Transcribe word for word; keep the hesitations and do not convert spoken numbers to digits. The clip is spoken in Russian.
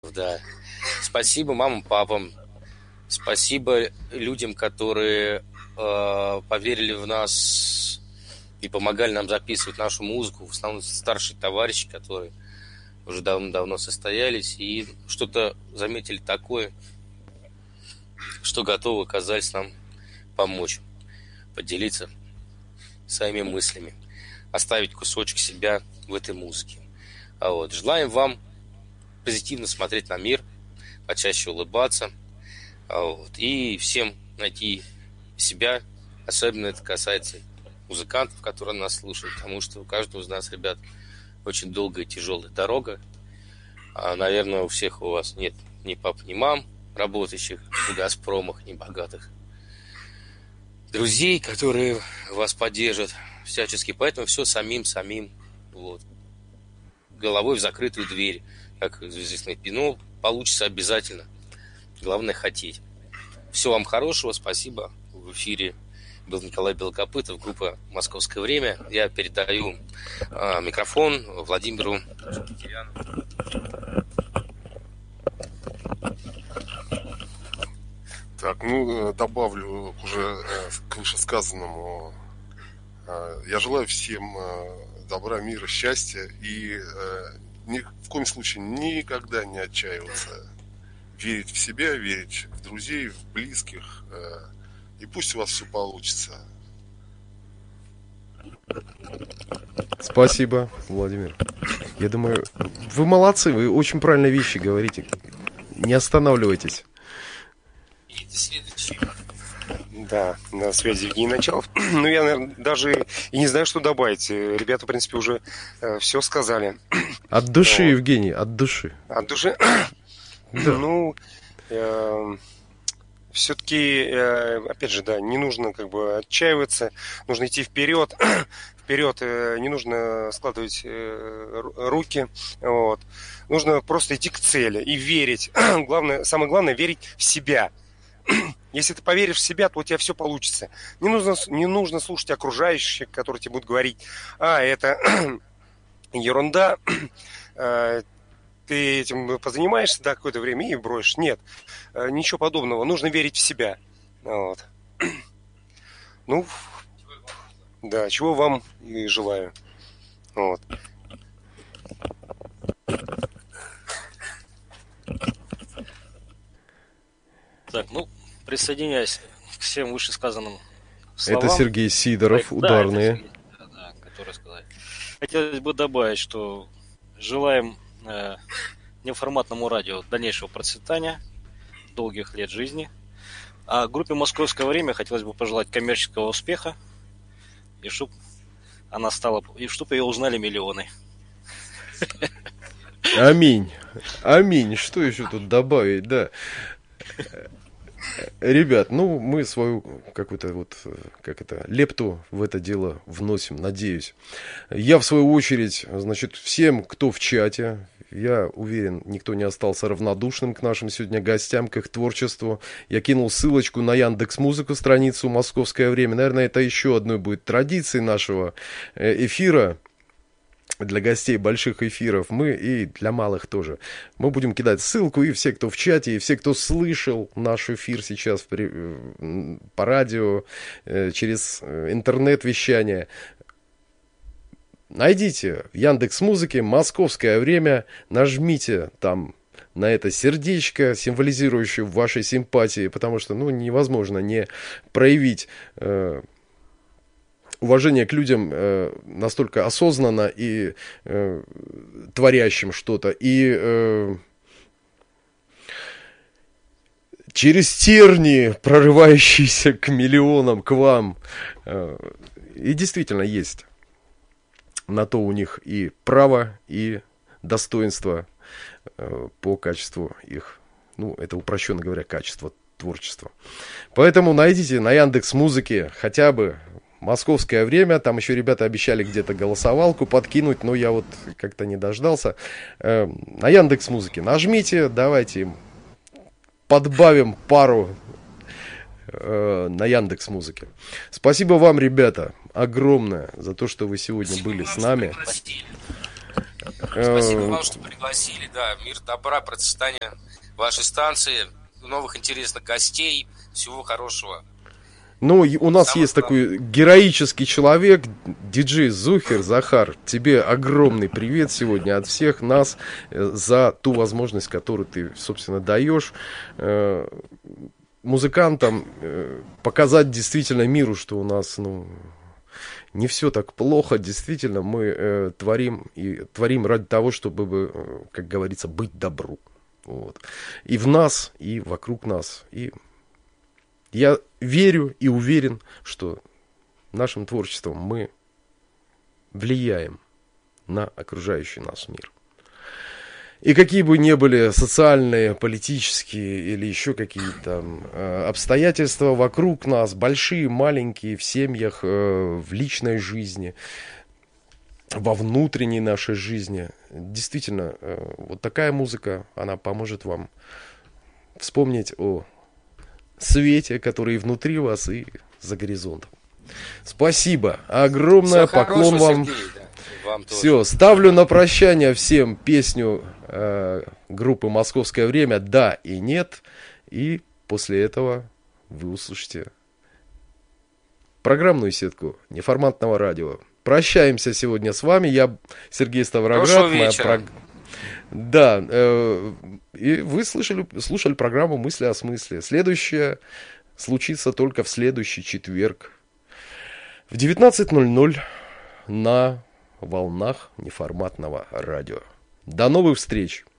Да. Спасибо мамам, папам. Спасибо людям, которые э, поверили в нас и помогали нам записывать нашу музыку. В основном старшие товарищи, которые уже давно-давно состоялись и что-то заметили такое, что готовы оказались нам помочь, поделиться своими мыслями, оставить кусочек себя в этой музыке. А вот. Желаем вам позитивно смотреть на мир, почаще улыбаться, а вот, и всем найти себя. Особенно это касается музыкантов, которые нас слушают, потому что у каждого из нас, ребят, очень долгая и тяжелая дорога. А, наверное, у всех у вас нет ни пап, ни мам, работающих в «Газпромах», ни богатых друзей, которые вас поддержат всячески. Поэтому все самим-самим, вот, головой в закрытую дверь. Как известный пинол, получится обязательно. Главное хотеть. Всего вам хорошего, спасибо. В эфире был Николай Белокопытов, группа «Московское время». Я передаю э, микрофон Владимиру Шепетевяну. Так, ну, добавлю уже к вышесказанному. Я желаю всем добра, мира, счастья и ни в коем случае никогда не отчаиваться. Верить в себя, верить в друзей, в близких. И пусть у вас все получится. Спасибо, Владимир. Я думаю, вы молодцы, вы очень правильные вещи говорите. Не останавливайтесь. И следующий. Да, на связи Евгений Началов. Ну, я, наверное, даже и не знаю, что добавить. Ребята, в принципе, уже э, все сказали. От души, Вот. Евгений, от души. От души? Да. Ну, э, все-таки, э, опять же, да, не нужно как бы отчаиваться, нужно идти вперед. Вперед, э, не нужно складывать э, руки. Вот. Нужно просто идти к цели и верить. Главное, самое главное, верить в себя. Если ты поверишь в себя, то у тебя все получится. Не нужно, не нужно слушать окружающих, которые тебе будут говорить: а, это ерунда, ты этим позанимаешься, да, какое-то время и бросишь. Нет, ничего подобного. Нужно верить в себя. Вот. Ну, да, чего вам и желаю. Вот. Так, ну, присоединяюсь к всем вышесказанным словам. Это Сергей Сидоров, Да, ударные. это Сергей, да, который сказал. Хотелось бы добавить, что желаем э, неформатному радио дальнейшего процветания, долгих лет жизни. А группе «Московское время» хотелось бы пожелать коммерческого успеха, и чтобы она стала, и чтобы ее узнали миллионы. Аминь. Аминь. Что еще тут добавить, да. Ребят, ну, мы свою какую-то вот, как это, лепту в это дело вносим, надеюсь. Я, в свою очередь, значит, всем, кто в чате, я уверен, никто не остался равнодушным к нашим сегодня гостям, к их творчеству. Я кинул ссылочку на Яндекс.Музыку, страницу «Московское время». Наверное, это еще одной будет традицией нашего эфира. Для гостей больших эфиров мы и для малых тоже. Мы будем кидать ссылку, и все, кто в чате, и все, кто слышал наш эфир сейчас при, по радио, через интернет-вещание, найдите в Яндекс.Музыке «Московское время», нажмите там на это сердечко, символизирующее вашей симпатии, потому что, ну, невозможно не проявить э, уважение к людям э, настолько осознанно и э, творящим что-то, и э, через тернии, прорывающиеся к миллионам, к вам. Э, и действительно есть на то у них и право, и достоинство э, по качеству их, ну, это упрощенно говоря, качество творчества. Поэтому найдите на Яндекс.Музыке хотя бы «Московское время». Там еще ребята обещали где-то голосовалку подкинуть, но я вот как-то не дождался. Э, на Яндекс.Музыке нажмите, давайте им подбавим пару э, на Яндекс.Музыке. Спасибо вам, ребята, огромное за то, что вы сегодня были с нами. Спасибо вам, что пригласили. Да, мир, добра, процветания вашей станции, новых интересных гостей. Всего хорошего. Ну, у нас Самое есть главное. такой героический человек, диджей Зухер. Захар, тебе огромный привет сегодня от всех нас за ту возможность, которую ты, собственно, даешь э, музыкантам э, показать действительно миру, что у нас, ну, не все так плохо. Действительно, мы э, творим и творим ради того, чтобы, э, как говорится, быть добру. Вот. И в нас, и вокруг нас. И я верю и уверен, что нашим творчеством мы влияем на окружающий нас мир. И какие бы ни были социальные, политические или еще какие-то э, обстоятельства вокруг нас, большие, маленькие, в семьях, э, в личной жизни, во внутренней нашей жизни, действительно, э, вот такая музыка, она поможет вам вспомнить о свете, который внутри вас и за горизонтом. Спасибо. Огромное Всего поклон хорошего, вам. Сергей, да. Вам тоже. Все, ставлю на прощание всем песню э, группы «Московское время» «Да» и «Нет». И после этого вы услышите программную сетку неформатного радио. Прощаемся сегодня с вами. Я Сергей Ставроград. Хорошего моя вечера. прог- Да, э, и вы слышали, слушали программу «Мысли о смысле». Следующее случится только в следующий четверг в девятнадцать ноль ноль на волнах неформатного радио. До новых встреч!